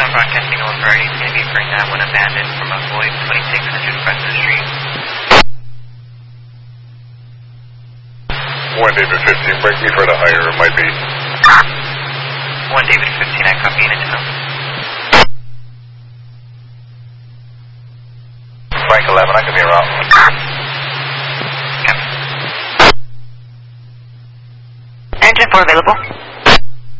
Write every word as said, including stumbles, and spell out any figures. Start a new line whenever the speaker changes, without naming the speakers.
seven broadcasting over Friday. It's going to be for nine one abandoned from a Void twenty-six hundred Preston Street.
one David fifteen, break me for the higher, it might be.
one David fifteen, I copy in intel.
Frank eleven, I could be around.
Engine four available.